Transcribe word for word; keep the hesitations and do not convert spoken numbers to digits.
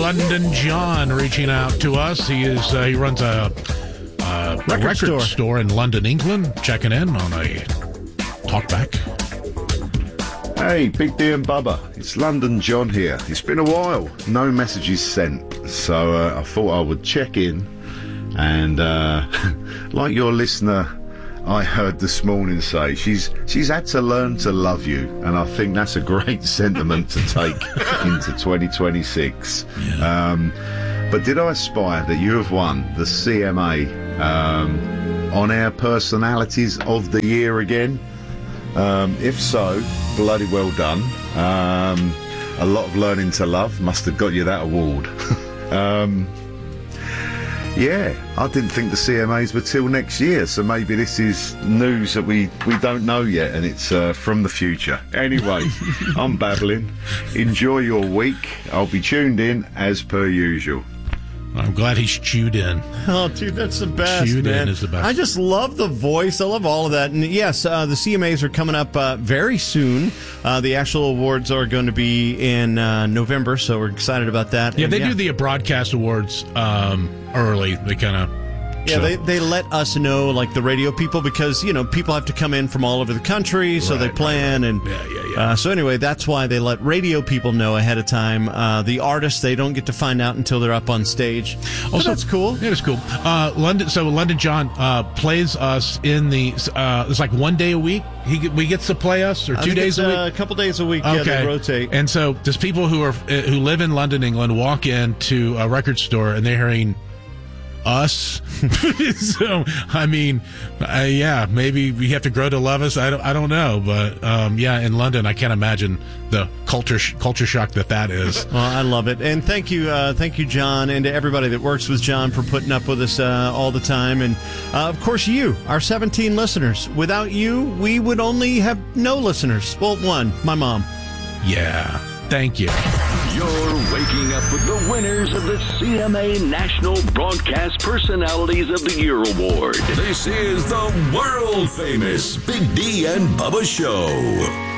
London John reaching out to us. He is uh, he runs a, a record, record store. store in London, England. Checking in on a talkback. Hey, Big D and Bubba, it's London John here. It's been a while, no messages sent, so uh, I thought I would check in, and uh, like your listener I heard this morning say, she's she's had to learn to love you, and I think that's a great sentiment to take into twenty twenty-six. Yeah. Um, but did I spy that you have won the C M A um, On-Air Personalities of the Year again? Um, if so, bloody well done. Um, a lot of learning to love must have got you that award. um, yeah, I didn't think the C M As were till next year, so maybe this is news that we, we don't know yet, and it's uh, from the future. Anyway, I'm babbling. Enjoy your week. I'll be tuned in as per usual. I'm glad he's chewed in. Oh, dude, that's the best, Chewed man. in is the best. I just love the voice. I love all of that. And yes, uh, the C M As are coming up uh, very soon. Uh, the actual awards are going to be in uh, November, so we're excited about that. Yeah, and, they yeah. do the broadcast awards um, early. They kind of... Yeah, so. they, they let us know, like the radio people, because, you know, people have to come in from all over the country, so Right, they plan. right, and right. Yeah, yeah, yeah. Uh, so anyway, that's why they let radio people know ahead of time. Uh, the artists, they don't get to find out until they're up on stage. Also, so that's cool. It is cool. Uh, London. So London John uh, plays us in the. Uh, it's like one day a week. He we gets to play us, or I two think days it's, a week. Uh, a couple days a week. Okay. Yeah, they rotate. And so, does people who are who live in London, England, walk into a record store and they're hearing us? So I mean, uh, yeah, maybe we have to grow to love us. I don't, I don't know, but um, yeah, in London, I can't imagine the culture sh- culture shock that that is. Well, I love it, and thank you, uh, thank you, John, and to everybody that works with John for putting up with us uh, all the time, and uh, of course you, our seventeen listeners. Without you, we would only have no listeners. Well, one, my mom. Yeah, thank you. You're waking up with the winners of the C M A National Broadcast Personalities of the Year Award. This is the world famous Big D and Bubba Show.